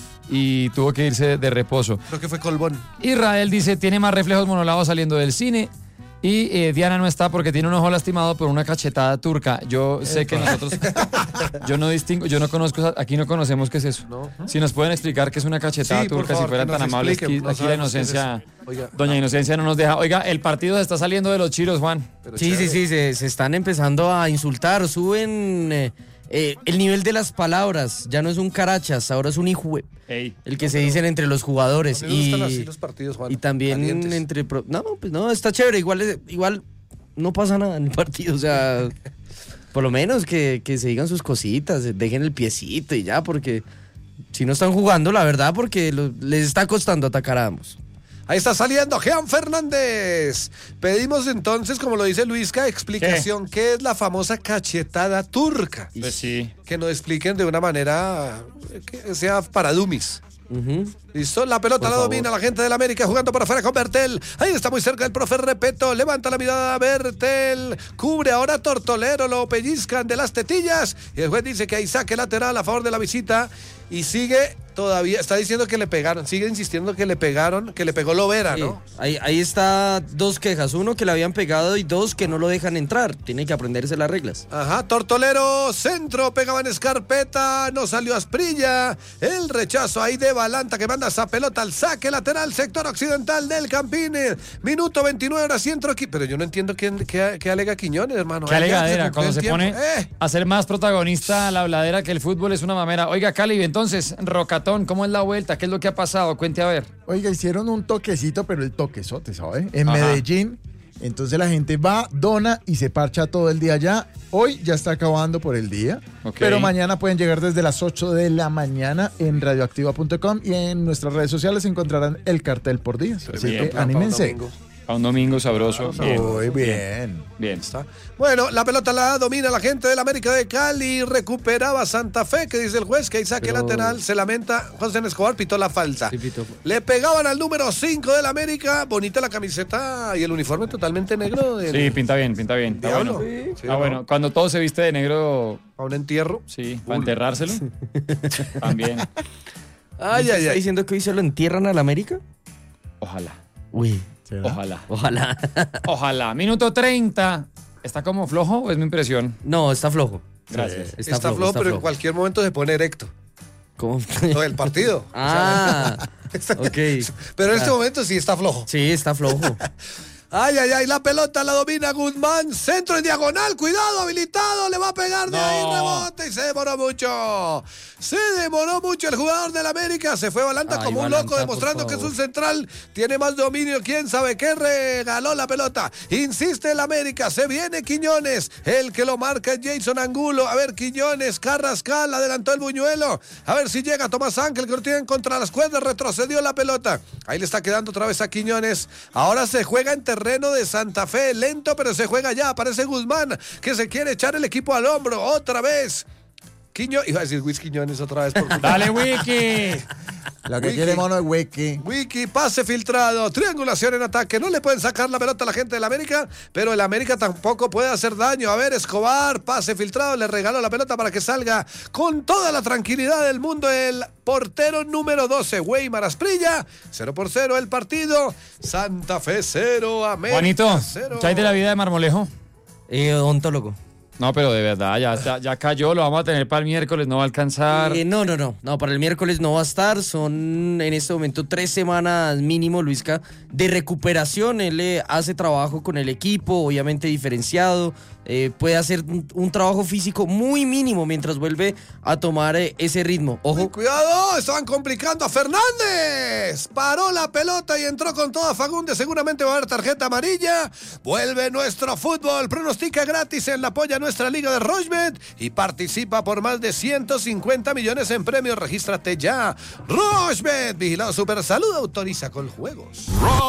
[SPEAKER 3] y tuvo que irse de reposo.
[SPEAKER 2] Creo que fue Colbón.
[SPEAKER 3] Israel dice, tiene más reflejos monolados saliendo del cine. Y eh, Diana no está porque tiene un ojo lastimado por una cachetada turca. Yo sé que nosotros, yo no distingo, yo no conozco, aquí no conocemos qué es eso.
[SPEAKER 2] No.
[SPEAKER 3] Si nos pueden explicar qué es una cachetada
[SPEAKER 2] Sí, por
[SPEAKER 3] turca,
[SPEAKER 2] favor,
[SPEAKER 3] si fueran
[SPEAKER 2] que
[SPEAKER 3] tan
[SPEAKER 2] nos
[SPEAKER 3] amables,
[SPEAKER 2] expliquen,
[SPEAKER 3] aquí,
[SPEAKER 2] no
[SPEAKER 3] aquí la
[SPEAKER 2] sabemos qué es
[SPEAKER 3] inocencia,
[SPEAKER 2] eso. Oiga,
[SPEAKER 3] doña
[SPEAKER 2] ah.
[SPEAKER 3] Inocencia no nos deja. Oiga, el partido se está saliendo de los chiros, Juan.
[SPEAKER 2] Pero
[SPEAKER 1] Sí, sí,
[SPEAKER 2] chévere.
[SPEAKER 1] sí, se, se están empezando a insultar, suben eh, eh, el nivel de las palabras, ya no es un carachas, ahora es un hijo,
[SPEAKER 3] Ey.
[SPEAKER 1] el que se dicen entre los jugadores.
[SPEAKER 2] A mí me gustan
[SPEAKER 1] Y,
[SPEAKER 2] así los partidos, Juan.
[SPEAKER 1] y también
[SPEAKER 2] Calientes.
[SPEAKER 1] entre... pro- No, pues no, está chévere, igual, es- igual no pasa nada en el partido, o sea, por lo menos que, que se digan sus cositas, dejen el piecito y ya, porque Si no están jugando, la verdad, porque lo, les está costando atacar a ambos.
[SPEAKER 2] Ahí está saliendo Jean Fernández. Pedimos entonces, como lo dice Luisca, explicación. ¿Qué? ¿Qué es la famosa cachetada turca?
[SPEAKER 3] Pues sí.
[SPEAKER 2] Que nos expliquen de una manera que sea para dummies.
[SPEAKER 1] Uh-huh.
[SPEAKER 2] Listo, la pelota
[SPEAKER 1] Por
[SPEAKER 2] la
[SPEAKER 1] favor.
[SPEAKER 2] domina la gente del América jugando por afuera con Bertel. Ahí está muy cerca el profe Repeto. Levanta la mirada Bertel. Cubre ahora Tortolero. Lo pellizcan de las tetillas. Y el juez dice que hay saque lateral a favor de la visita. Y sigue todavía. Está diciendo que le pegaron. Sigue insistiendo que le pegaron. Que le pegó Lovera,
[SPEAKER 1] Sí,
[SPEAKER 2] ¿no?
[SPEAKER 1] ahí, ahí está dos quejas. Uno, que le habían pegado, y dos, que no lo dejan entrar. Tiene que aprenderse las reglas.
[SPEAKER 2] Ajá, Tortolero, centro, pegaban escarpeta, no salió Asprilla, el rechazo ahí de Balanta que manda esa pelota al saque lateral, sector occidental del Campín, minuto veintinueve, ahora centro aquí, pero yo no entiendo qué, qué, qué alega Quiñones, hermano.
[SPEAKER 3] Qué
[SPEAKER 2] Ahí ya
[SPEAKER 3] alegadera,
[SPEAKER 2] cumplió
[SPEAKER 3] cuando
[SPEAKER 2] el
[SPEAKER 3] se
[SPEAKER 2] tiempo.
[SPEAKER 3] pone
[SPEAKER 2] Eh,
[SPEAKER 3] a ser más protagonista la habladera que el fútbol es una mamera. Oiga, Cali, entonces, Rocatón, ¿cómo es la vuelta? ¿Qué es lo que ha pasado? Cuente a ver.
[SPEAKER 4] Oiga, hicieron un toquecito, pero el toquezote, ¿sabe? En
[SPEAKER 3] Ajá.
[SPEAKER 4] Medellín. Entonces la gente va, dona y se parcha todo el día allá. Hoy ya está acabando por el día,
[SPEAKER 3] Ok.
[SPEAKER 4] pero mañana pueden llegar desde las ocho de la mañana en radioactiva punto com y en nuestras redes sociales encontrarán el cartel por días. Así
[SPEAKER 3] Bien,
[SPEAKER 4] que
[SPEAKER 2] para un
[SPEAKER 4] anímense.
[SPEAKER 2] domingo.
[SPEAKER 3] A un domingo sabroso. Bien.
[SPEAKER 4] Muy bien.
[SPEAKER 3] Bien.
[SPEAKER 2] Está. Bueno, la pelota la domina la gente del América de Cali, recuperaba Santa Fe, que dice el juez que hay saque
[SPEAKER 1] Pero-
[SPEAKER 2] lateral, se lamenta, José Escobar pitó la falta.
[SPEAKER 1] Sí, pitó.
[SPEAKER 2] Le pegaban al número cinco del América, bonita la camiseta y el uniforme totalmente negro. De,
[SPEAKER 3] Sí, pinta bien, pinta bien. Está
[SPEAKER 2] Diablo.
[SPEAKER 3] bueno.
[SPEAKER 2] Sí,
[SPEAKER 3] Está
[SPEAKER 2] ¿no?
[SPEAKER 3] bueno. Cuando todo se viste de negro,
[SPEAKER 2] A un entierro.
[SPEAKER 3] sí, para enterrárselo. También.
[SPEAKER 2] Ay, ay,
[SPEAKER 1] ¿Está
[SPEAKER 2] ay.
[SPEAKER 1] diciendo que hoy se lo entierran al América?
[SPEAKER 3] Ojalá.
[SPEAKER 1] Uy,
[SPEAKER 4] ¿Será?
[SPEAKER 3] Ojalá.
[SPEAKER 1] ojalá.
[SPEAKER 3] Ojalá. Minuto treinta. ¿Está como flojo o es mi impresión?
[SPEAKER 1] No, está flojo.
[SPEAKER 3] Gracias.
[SPEAKER 2] Está, flojo, pero en cualquier momento se pone erecto.
[SPEAKER 1] ¿Cómo?
[SPEAKER 2] Lo del partido.
[SPEAKER 1] Ah,
[SPEAKER 2] O sea,
[SPEAKER 1] ok.
[SPEAKER 2] pero en este momento sí está flojo.
[SPEAKER 1] Sí, está flojo.
[SPEAKER 2] Ay, ay, ay, la pelota la domina Guzmán, centro en diagonal, cuidado, habilitado, le va a pegar de
[SPEAKER 3] No.
[SPEAKER 2] ahí, rebote y se demoró mucho. Se demoró mucho el jugador del América, se fue Balanta
[SPEAKER 1] Ay,
[SPEAKER 2] como un
[SPEAKER 1] Balanta,
[SPEAKER 2] loco,
[SPEAKER 1] por
[SPEAKER 2] demostrando que es
[SPEAKER 1] favor.
[SPEAKER 2] un central, tiene más dominio, quién sabe qué, regaló la pelota. Insiste el América, se viene Quiñones, el que lo marca es Jason Angulo. A ver, Quiñones, Carrascal, adelantó el buñuelo. A ver si llega Tomás Ángel, que lo tienen contra las cuerdas, retrocedió la pelota. Ahí le está quedando otra vez a Quiñones. Ahora se juega en terreno de Santa Fe, lento, pero se juega ya. Aparece Guzmán, que se quiere echar el equipo al hombro otra vez. Quiño, iba a decir Luis Quiñones otra vez. Por
[SPEAKER 3] Dale, Wiki.
[SPEAKER 4] Lo que
[SPEAKER 2] Wiki.
[SPEAKER 4] quiere mono es Wiki.
[SPEAKER 2] Wiki, pase filtrado, triangulación en ataque. No le pueden sacar la pelota a la gente del América, pero el América tampoco puede hacer daño. A ver, Escobar, pase filtrado, le regaló la pelota para que salga con toda la tranquilidad del mundo el portero número doce, Weimar Asprilla. Cero por cero el partido. Santa Fe cero, América
[SPEAKER 3] Juanito,
[SPEAKER 2] cero.
[SPEAKER 3] ¿qué hay de la vida de Marmolejo?
[SPEAKER 1] Eh, odontólogo.
[SPEAKER 3] No, pero de verdad, ya, ya, ya cayó, lo vamos a tener para el miércoles, no va a alcanzar.
[SPEAKER 1] Eh, no, no, no. No, para el miércoles no va a estar. Son en este momento tres semanas mínimo, Luisca, de recuperación. Él eh, hace trabajo con el equipo, obviamente diferenciado. Eh, puede hacer un, un trabajo físico muy mínimo mientras vuelve a tomar eh, ese ritmo.
[SPEAKER 2] Uy,
[SPEAKER 1] Ojo.
[SPEAKER 2] cuidado, estaban complicando a Fernández. Paró la pelota y entró con toda Fagundes. Seguramente va a haber tarjeta amarilla. Vuelve nuestro fútbol. Pronostica gratis en la polla nuestra liga de Rochebet y participa por más de ciento cincuenta millones en premios. Regístrate ya. Rochebet, vigilado Supersalud, autoriza con juegos.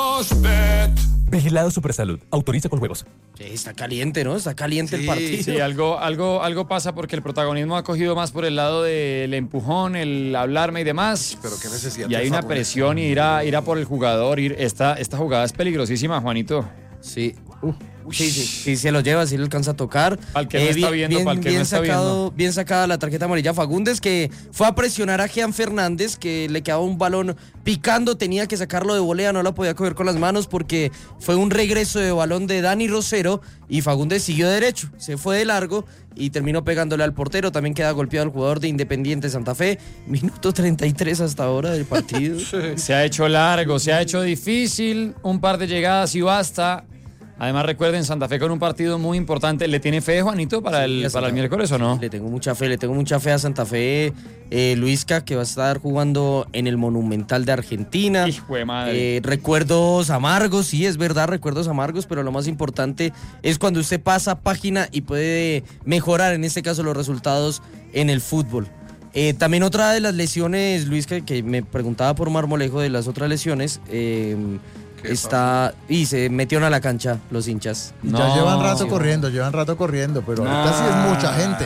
[SPEAKER 7] Vigilado Supersalud. Autoriza con juegos.
[SPEAKER 1] Eh, está caliente, ¿no? Está caliente
[SPEAKER 2] Sí,
[SPEAKER 1] el partido.
[SPEAKER 3] Sí, algo, algo, algo pasa porque el protagonismo ha cogido más por el lado del empujón, el hablarme y demás.
[SPEAKER 2] Pero qué necesidad.
[SPEAKER 3] Y hay
[SPEAKER 2] de
[SPEAKER 3] una
[SPEAKER 2] Fagundes.
[SPEAKER 3] presión y ir a, ir a por el jugador. Ir, esta, esta jugada es peligrosísima, Juanito.
[SPEAKER 1] Sí. Sí, sí, sí, se lo lleva, sí lo alcanza a tocar.
[SPEAKER 3] Pa'l que no está
[SPEAKER 1] bien,
[SPEAKER 3] viendo,
[SPEAKER 1] bien,
[SPEAKER 3] pa'l que no
[SPEAKER 1] bien
[SPEAKER 3] está
[SPEAKER 1] sacado,
[SPEAKER 3] viendo.
[SPEAKER 1] bien sacada la tarjeta amarilla Fagundes, que fue a presionar a Jean Fernández, que le quedaba un balón picando, tenía que sacarlo de volea, no la podía coger con las manos porque fue un regreso de balón de Dani Rosero y Fagundes siguió derecho, se fue de largo y terminó pegándole al portero. También queda golpeado el jugador de Independiente Santa Fe. Minuto treinta y tres hasta ahora del partido.
[SPEAKER 3] Se ha hecho largo, se ha hecho difícil. Un par de llegadas y basta. Además, recuerden, Santa Fe con un partido muy importante. ¿Le tiene fe, Juanito, para, el,
[SPEAKER 1] Ya
[SPEAKER 3] para el
[SPEAKER 1] Santa-
[SPEAKER 3] miércoles o no?
[SPEAKER 1] Le tengo mucha fe, le tengo mucha fe a Santa Fe, eh, Luisca, que va a estar jugando en el Monumental de Argentina.
[SPEAKER 3] Hijo de madre.
[SPEAKER 1] Eh, recuerdos amargos, sí, es verdad, recuerdos amargos, pero lo más importante es cuando usted pasa página y puede mejorar, en este caso, los resultados en el fútbol. Eh, también otra de las lesiones, Luis, que, que me preguntaba por Marmolejo de las otras lesiones, eh, está y se metieron a la cancha los hinchas.
[SPEAKER 4] No,
[SPEAKER 3] No.
[SPEAKER 4] ya llevan rato corriendo, llevan rato corriendo, pero ahorita sí es mucha gente.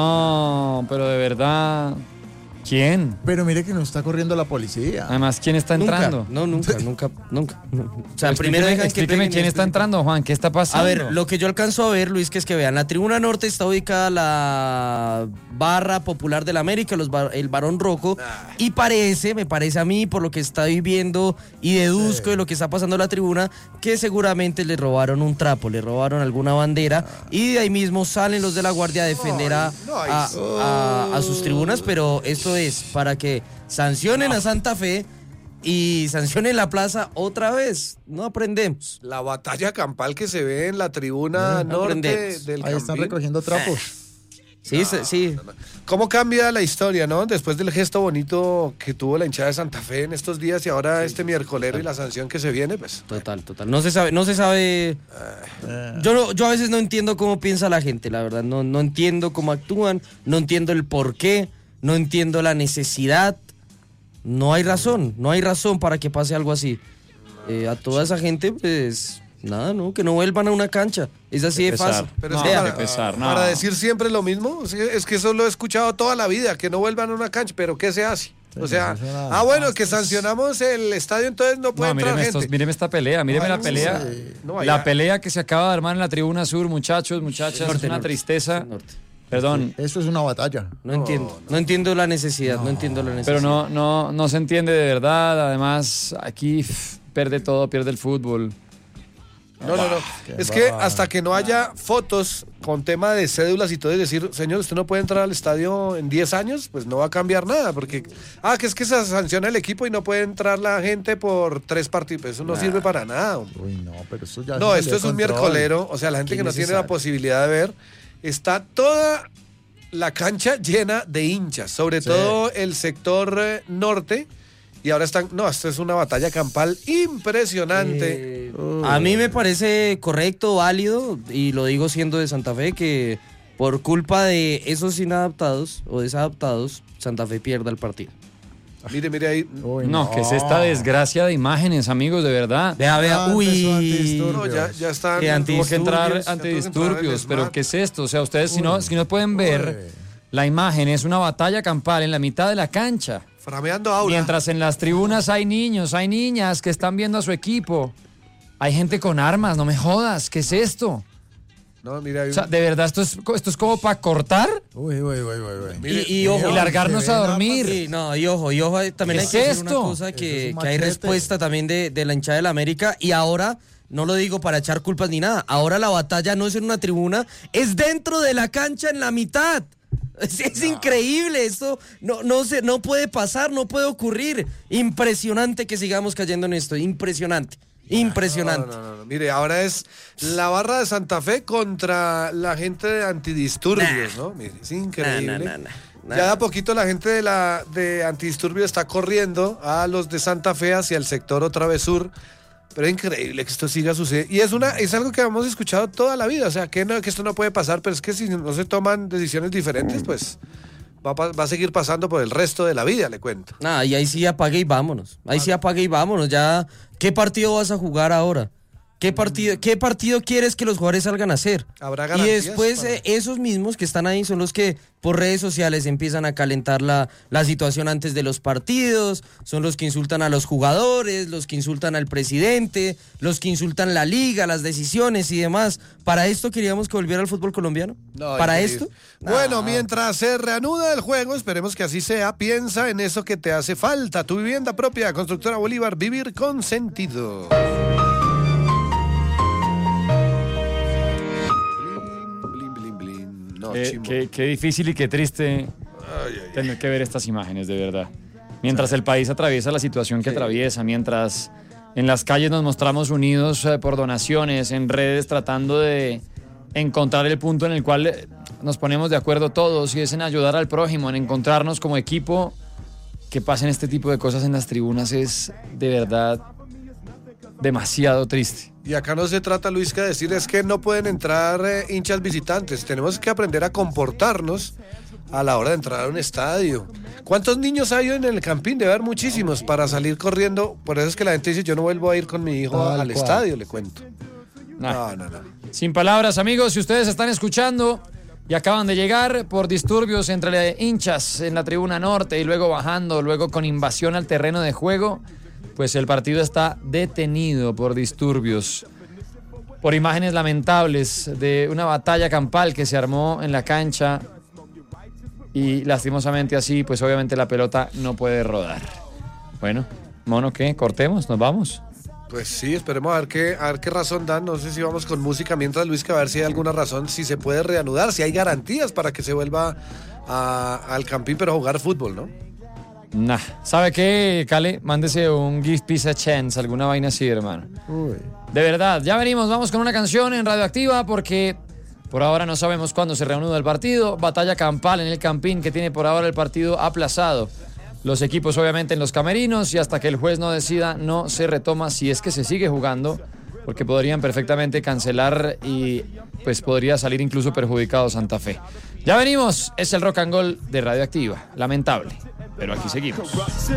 [SPEAKER 3] No, pero de verdad, ¿quién?
[SPEAKER 4] Pero mire que no está corriendo la policía.
[SPEAKER 3] Además, ¿quién está
[SPEAKER 1] Nunca,
[SPEAKER 3] entrando?
[SPEAKER 1] no, nunca, nunca, nunca. O sea,
[SPEAKER 3] Explíqueme-
[SPEAKER 1] primero dejan que
[SPEAKER 3] explíqueme
[SPEAKER 1] peguen y
[SPEAKER 3] quién está
[SPEAKER 1] después-
[SPEAKER 3] entrando, Juan, ¿qué está pasando?
[SPEAKER 1] A ver, lo que yo alcanzo a ver, Luis, que es que vean, la tribuna norte está ubicada la barra popular del América, los bar- el Barón Rojo, y parece, me parece a mí, por lo que estoy viendo y deduzco de lo que está pasando en la tribuna, que seguramente le robaron un trapo, le robaron alguna bandera, y de ahí mismo salen los de la guardia a defender a,
[SPEAKER 2] no, ahí
[SPEAKER 1] a-
[SPEAKER 2] sí.
[SPEAKER 1] a- a sus tribunas, pero esto es para que sancionen a Santa Fe y sancionen la plaza otra vez. No aprendemos.
[SPEAKER 2] La batalla campal que se ve en la tribuna
[SPEAKER 1] No
[SPEAKER 2] norte
[SPEAKER 1] aprendemos.
[SPEAKER 2] del
[SPEAKER 4] Ahí están
[SPEAKER 2] Campín.
[SPEAKER 4] recogiendo trapos.
[SPEAKER 1] Sí, se- sí.
[SPEAKER 2] ¿Cómo cambia la historia, no? Después del gesto bonito que tuvo la hinchada de Santa Fe en estos días y ahora este miércolero y la sanción que se viene, pues.
[SPEAKER 1] Total, total. No se sabe, no se sabe. Yo, no- yo a veces no entiendo cómo piensa la gente, la verdad. No, no entiendo cómo actúan, no entiendo el por qué, no entiendo la necesidad. No hay razón, no hay razón para que pase algo así. Eh, a toda esa gente, pues, nada, ¿no? Que no vuelvan a una cancha. Es así de
[SPEAKER 3] pesar.
[SPEAKER 1] fácil.
[SPEAKER 2] Pero
[SPEAKER 3] No,
[SPEAKER 2] es que
[SPEAKER 3] qué
[SPEAKER 2] para,
[SPEAKER 3] pesar, no.
[SPEAKER 2] para decir siempre lo mismo, es que- es que eso lo he escuchado toda la vida, que no vuelvan a una cancha, pero ¿qué se hace? O sea,
[SPEAKER 4] eso nada.
[SPEAKER 2] ah, bueno, que sancionamos el estadio, entonces no puede
[SPEAKER 3] No,
[SPEAKER 2] entrar
[SPEAKER 3] míreme,
[SPEAKER 2] gente.
[SPEAKER 3] estos- míreme esta pelea, míreme la pelea.
[SPEAKER 2] No, allá-
[SPEAKER 3] La pelea que se acaba de armar en la tribuna sur, muchachos, muchachas,
[SPEAKER 1] Norte,
[SPEAKER 3] es una
[SPEAKER 1] norte,
[SPEAKER 3] tristeza.
[SPEAKER 1] norte.
[SPEAKER 3] Perdón,
[SPEAKER 4] Esto es una batalla.
[SPEAKER 1] No entiendo, no entiendo la necesidad, no, entiendo la necesidad.
[SPEAKER 3] pero no, no, no se entiende de verdad. Además, aquí pff, pierde todo, pierde el fútbol.
[SPEAKER 2] No, no, no. Es que hasta que no haya fotos con tema de cédulas y todo, y decir, señor, usted no puede entrar al estadio en diez años, pues no va a cambiar nada, porque, ah, que es que se sanciona el equipo y no puede entrar la gente por tres partidos, eso no sirve para nada. hombre.
[SPEAKER 4] Uy, no, pero esto ya
[SPEAKER 2] No,
[SPEAKER 4] se
[SPEAKER 2] esto
[SPEAKER 4] salió
[SPEAKER 2] es un
[SPEAKER 4] de control.
[SPEAKER 2] miércolero, o sea, la gente
[SPEAKER 4] Qué
[SPEAKER 2] que no tiene la
[SPEAKER 4] innecesario.
[SPEAKER 2] posibilidad de ver, está toda la cancha llena de hinchas, sobre
[SPEAKER 4] Sí.
[SPEAKER 2] todo el sector eh, norte, y ahora están, no, esto es una batalla campal impresionante.
[SPEAKER 1] Eh, a mí me parece correcto, válido, y lo digo siendo de Santa Fe, que por culpa de esos inadaptados o desadaptados, Santa Fe pierda el partido.
[SPEAKER 2] Mire, mire ahí.
[SPEAKER 4] Uy,
[SPEAKER 3] No, que es esta desgracia de imágenes, amigos, de verdad.
[SPEAKER 1] Vea, vea,
[SPEAKER 4] Ah, empezó
[SPEAKER 1] uy.
[SPEAKER 4] antidisturbios.
[SPEAKER 2] No, ya, ya están.
[SPEAKER 1] Qué anti-
[SPEAKER 3] Tuvo que entrar
[SPEAKER 2] antidisturbios, ya tuvo que entrar
[SPEAKER 3] antidisturbios,
[SPEAKER 2] el
[SPEAKER 3] pero
[SPEAKER 2] SMAT.
[SPEAKER 3] ¿qué es esto? O sea, ustedes si no, si no pueden ver,
[SPEAKER 4] Uy.
[SPEAKER 3] la imagen es una batalla campal en la mitad de la cancha.
[SPEAKER 2] Frameando aula.
[SPEAKER 3] Mientras en las tribunas hay niños, hay niñas que están viendo a su equipo. Hay gente con armas, no me jodas, ¿qué es esto?
[SPEAKER 2] No, mira, hay
[SPEAKER 3] O
[SPEAKER 2] un-
[SPEAKER 3] sea, ¿de verdad esto es, esto es como para cortar
[SPEAKER 4] Uy, uy, uy, uy, uy.
[SPEAKER 2] Mire,
[SPEAKER 1] y, y ojo,
[SPEAKER 3] y largarnos
[SPEAKER 4] se
[SPEAKER 3] a
[SPEAKER 4] ven
[SPEAKER 3] dormir?
[SPEAKER 1] Sí, no, y ojo, y ojo, eh, también
[SPEAKER 3] ¿Qué
[SPEAKER 1] hay que
[SPEAKER 3] es
[SPEAKER 1] decir una
[SPEAKER 3] esto?
[SPEAKER 1] cosa
[SPEAKER 4] Eso
[SPEAKER 1] que,
[SPEAKER 4] es un
[SPEAKER 1] que hay
[SPEAKER 4] machete.
[SPEAKER 1] respuesta también de, de la hinchada del América, y ahora, no lo digo para echar culpas ni nada, ahora la batalla no es en una tribuna, es dentro de la cancha en la mitad. Es, es increíble, esto no, no, se, no puede pasar, no puede ocurrir. Impresionante que sigamos cayendo en esto, impresionante, impresionante.
[SPEAKER 2] No, no, no, no. Mire, ahora es la barra de Santa Fe contra la gente de antidisturbios, ¿no? Mire, es increíble.
[SPEAKER 1] Nah, nah, nah, nah.
[SPEAKER 2] Ya de a poquito la gente de la de antidisturbios está corriendo a los de Santa Fe hacia el sector otra vez sur. Pero es increíble que esto siga sucediendo. Y es una es algo que hemos escuchado toda la vida. O sea, que, no, que esto no puede pasar, pero es que si no se toman decisiones diferentes, pues va a, pa- va a seguir pasando por el resto de la vida, le cuento.
[SPEAKER 1] Nada, y ahí sí apague y vámonos. Ahí sí apague y vámonos. Ya, ¿qué partido vas a jugar ahora? ¿Qué partido, ¿Qué partido quieres que los jugadores salgan a hacer?
[SPEAKER 2] Habrá
[SPEAKER 1] Y
[SPEAKER 2] garantías
[SPEAKER 1] después
[SPEAKER 2] para-
[SPEAKER 1] eh, esos mismos que están ahí son los que por redes sociales empiezan a calentar la, la situación antes de los partidos, son los que insultan a los jugadores, los que insultan al presidente, los que insultan la liga, las decisiones y demás. ¿Para esto queríamos que volviera al fútbol colombiano?
[SPEAKER 2] No,
[SPEAKER 1] ¿Para
[SPEAKER 2] increíble.
[SPEAKER 1] esto?
[SPEAKER 2] Bueno,
[SPEAKER 1] No.
[SPEAKER 2] mientras se reanuda el juego, esperemos que así sea, piensa en eso que te hace falta. Tu vivienda propia, Constructora Bolívar, vivir con sentido. Blin, blin, blin. No,
[SPEAKER 3] Eh,
[SPEAKER 2] chimbo.
[SPEAKER 3] qué, qué difícil y qué triste tener que ver estas imágenes, de verdad. Mientras el país atraviesa la situación que atraviesa, mientras en las calles nos mostramos unidos eh, por donaciones, en redes tratando de encontrar el punto en el cual eh, nos ponemos de acuerdo todos, y es en ayudar al prójimo, en encontrarnos como equipo. Que pasen este tipo de cosas en las tribunas es de verdad demasiado triste.
[SPEAKER 2] Y acá no se trata, Luis, que decir es que no pueden entrar eh, hinchas visitantes. Tenemos que aprender a comportarnos a la hora de entrar a un estadio. ¿Cuántos niños hay en el Campín? Debe haber muchísimos para salir corriendo. Por eso es que la gente dice, yo no vuelvo a ir con mi hijo
[SPEAKER 4] Tal
[SPEAKER 2] al
[SPEAKER 4] cual.
[SPEAKER 2] estadio, le cuento.
[SPEAKER 3] Nah.
[SPEAKER 2] No, no, no.
[SPEAKER 3] Sin palabras, amigos, si ustedes están escuchando y acaban de llegar por disturbios entre hinchas en la tribuna norte y luego bajando, luego con invasión al terreno de juego, pues el partido está detenido por disturbios, por imágenes lamentables de una batalla campal que se armó en la cancha y lastimosamente así, pues obviamente la pelota no puede rodar. Bueno, mono, ¿qué? ¿Cortemos? ¿Nos vamos?
[SPEAKER 2] Pues sí, esperemos a ver qué, a ver qué razón dan. No sé si vamos con música mientras, Luis, que a ver si hay alguna razón, si se puede reanudar, si hay garantías para que se vuelva a- al Campín, pero a jugar fútbol, ¿no?
[SPEAKER 3] Nah. ¿Sabe qué, Cale? Mándese un Give Peace a Chance, alguna vaina así, hermano.
[SPEAKER 4] Uy.
[SPEAKER 3] De verdad, ya venimos, vamos con una canción en Radioactiva porque por ahora no sabemos cuándo se reanuda el partido. Batalla campal en el Campín que tiene por ahora el partido aplazado. Los equipos obviamente en los camerinos y hasta que el juez no decida no se retoma si es que se sigue jugando porque podrían perfectamente cancelar y pues podría salir incluso perjudicado Santa Fe. Ya venimos, es el Rock and Roll de Radioactiva, lamentable, pero aquí seguimos.